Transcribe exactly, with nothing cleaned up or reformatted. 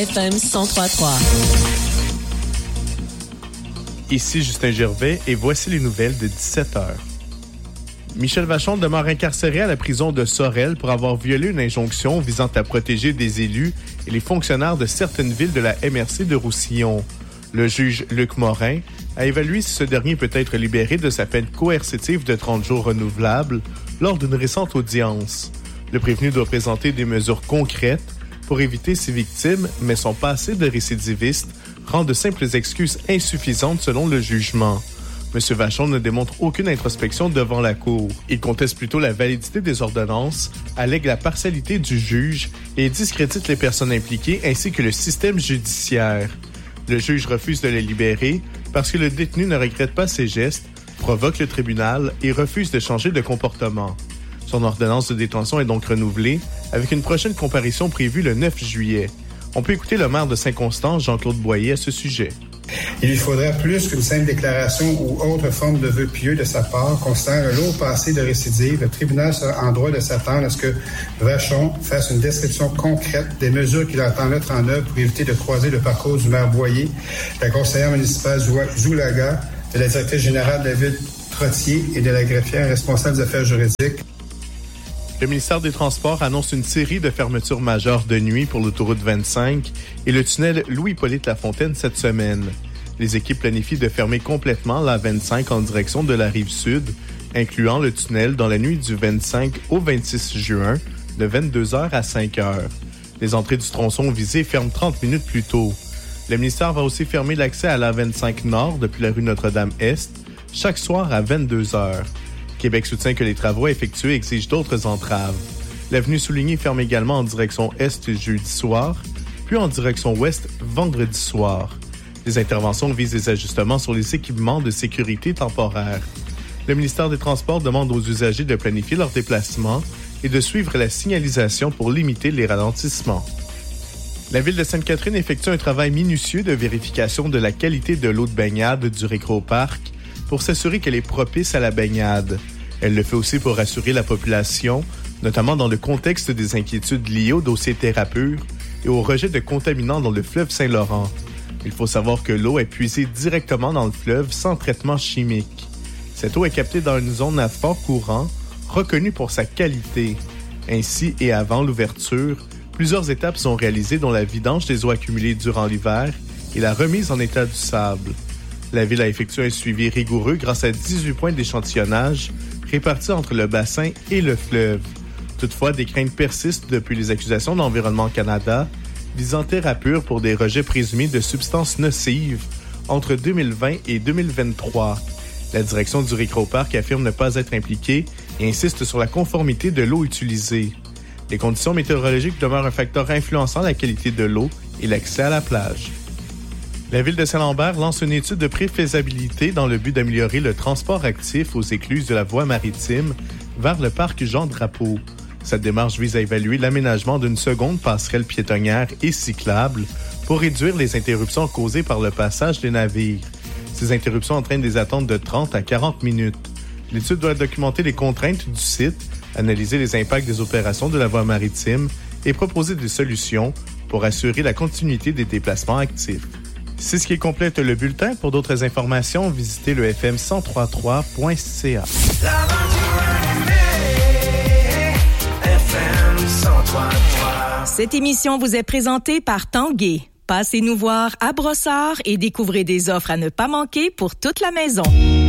F M cent trois point trois. Ici Justin Gervais et voici les nouvelles de dix-sept heures. Michel Vachon demeure incarcéré à la prison de Sorel pour avoir violé une injonction visant à protéger des élus et les fonctionnaires de certaines villes de la M R C de Roussillon. Le juge Luc Morin a évalué si ce dernier peut être libéré de sa peine coercitive de trente jours renouvelable lors d'une récente audience. Le prévenu doit présenter des mesures concrètes pour éviter ses victimes, mais son passé de récidiviste rend de simples excuses insuffisantes selon le jugement. M. Vachon ne démontre aucune introspection devant la Cour. Il conteste plutôt la validité des ordonnances, allègue la partialité du juge et discrédite les personnes impliquées ainsi que le système judiciaire. Le juge refuse de le libérer parce que le détenu ne regrette pas ses gestes, provoque le tribunal et refuse de changer de comportement. Son ordonnance de détention est donc renouvelée avec une prochaine comparution prévue le neuf juillet. On peut écouter le maire de Saint-Constant, Jean-Claude Boyer, à ce sujet. Il lui faudra plus qu'une simple déclaration ou autre forme de vœu pieux de sa part, constatant un lourd passé de récidive. Le tribunal sera en droit de s'attendre à ce que Vachon fasse une description concrète des mesures qu'il entend mettre en œuvre pour éviter de croiser le parcours du maire Boyer, de la conseillère municipale Zoulaga, de la directrice générale David Trottier et de la greffière responsable des affaires juridiques. Le ministère des Transports annonce une série de fermetures majeures de nuit pour l'autoroute vingt-cinq et le tunnel Louis-Hippolyte Lafontaine cette semaine. Les équipes planifient de fermer complètement l'A vingt-cinq en direction de la rive sud, incluant le tunnel dans la nuit du vingt-cinq au vingt-six juin, de vingt-deux heures à cinq heures. Les entrées du tronçon visé ferment trente minutes plus tôt. Le ministère va aussi fermer l'accès à l'A vingt-cinq Nord depuis la rue Notre-Dame-Est, chaque soir à vingt-deux heures. Québec soutient que les travaux effectués exigent d'autres entraves. L'avenue Souligny ferme également en direction Est jeudi soir, puis en direction Ouest vendredi soir. Les interventions visent des ajustements sur les équipements de sécurité temporaire. Le ministère des Transports demande aux usagers de planifier leurs déplacements et de suivre la signalisation pour limiter les ralentissements. La Ville de Sainte-Catherine effectue un travail minutieux de vérification de la qualité de l'eau de baignade du Récréoparc pour s'assurer qu'elle est propice à la baignade. Elle le fait aussi pour rassurer la population, notamment dans le contexte des inquiétudes liées au dossier Thérapure et au rejet de contaminants dans le fleuve Saint-Laurent. Il faut savoir que l'eau est puisée directement dans le fleuve sans traitement chimique. Cette eau est captée dans une zone à fort courant, reconnue pour sa qualité. Ainsi, et avant l'ouverture, plusieurs étapes sont réalisées dont la vidange des eaux accumulées durant l'hiver et la remise en état du sable. La Ville a effectué un suivi rigoureux grâce à dix-huit points d'échantillonnage répartis entre le bassin et le fleuve. Toutefois, des craintes persistent depuis les accusations d'Environnement Canada visant Thérapure pour des rejets présumés de substances nocives entre deux mille vingt et deux mille vingt-trois. La direction du Récréoparc affirme ne pas être impliquée et insiste sur la conformité de l'eau utilisée. Les conditions météorologiques demeurent un facteur influençant la qualité de l'eau et l'accès à la plage. La Ville de Saint-Lambert lance une étude de préfaisabilité dans le but d'améliorer le transport actif aux écluses de la voie maritime vers le parc Jean-Drapeau. Cette démarche vise à évaluer l'aménagement d'une seconde passerelle piétonnière et cyclable pour réduire les interruptions causées par le passage des navires. Ces interruptions entraînent des attentes de trente à quarante minutes. L'étude doit documenter les contraintes du site, analyser les impacts des opérations de la voie maritime et proposer des solutions pour assurer la continuité des déplacements actifs. C'est ce qui complète le bulletin. Pour d'autres informations, visitez le f m cent trois point trois point c a. Cette émission vous est présentée par Tanguay. Passez nous voir à Brossard et découvrez des offres à ne pas manquer pour toute la maison.